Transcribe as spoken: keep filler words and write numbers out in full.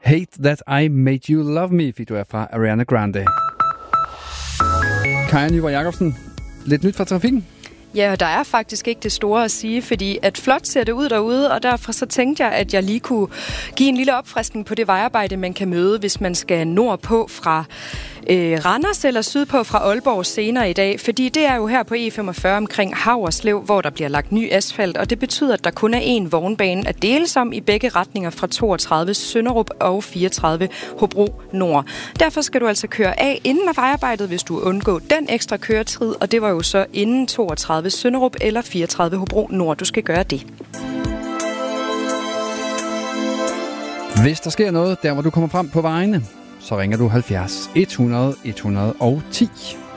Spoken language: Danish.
Hate That I Made You Love Me fik du af fra Ariana Grande. Kaja Nyborg Jacobsen, lidt nyt fra trafikken? Ja, der er faktisk ikke det store at sige, fordi at flot ser det ud derude, og derfor så tænkte jeg, at jeg lige kunne give en lille opfriskning på det vejarbejde, man kan møde, hvis man skal nordpå fra øh, Randers eller sydpå fra Aalborg senere i dag, fordi det er jo her på E femogfyrre omkring Haverslev, hvor der bliver lagt ny asfalt, og det betyder, at der kun er én vognbane at deles om i begge retninger fra toogtredive Sønderup og fireogtredive Hobro Nord. Derfor skal du altså køre af inden af vejarbejdet, hvis du undgår den ekstra køretid, og det var jo så inden toogtredive Sønderup eller fireogtredive Hobro Nord, du skal gøre det. Hvis der sker noget, der hvor du kommer frem på vejene, så ringer du halvfjerds hundrede et hundrede og ti.